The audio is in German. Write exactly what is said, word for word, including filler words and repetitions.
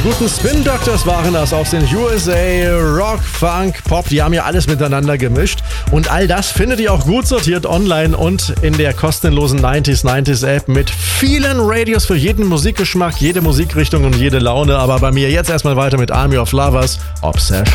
guten Spin Doctors waren das aus den U S A, Rock, Funk, Pop, die haben ja alles miteinander gemischt. Und all das findet ihr auch gut sortiert online und in der kostenlosen neunziger neunzig App mit vielen Radios für jeden Musikgeschmack, jede Musikrichtung und jede Laune. Aber bei mir jetzt erstmal weiter mit Army of Lovers, Obsession.